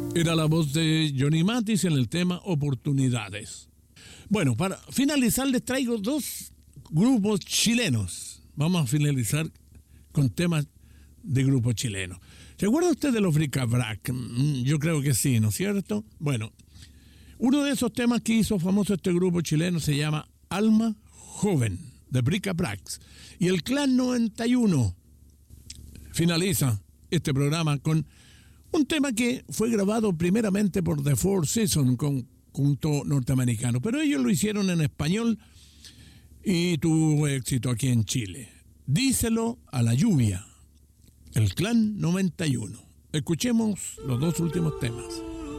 Era la voz de Johnny Mathis en el tema Oportunidades. Bueno, para finalizar les traigo dos grupos chilenos. Vamos a finalizar con temas de grupos chilenos. ¿Se acuerda usted de los Bric-a-Brac? Yo creo que sí, ¿no es cierto? Bueno, uno de esos temas que hizo famoso este grupo chileno se llama Alma Joven, de Bric-a-Brac. Y el Clan 91 finaliza este programa con un tema que fue grabado primeramente por The Four Seasons, conjunto norteamericano, pero ellos lo hicieron en español y tuvo éxito aquí en Chile. Díselo a la lluvia, el Clan 91. Escuchemos los dos últimos temas.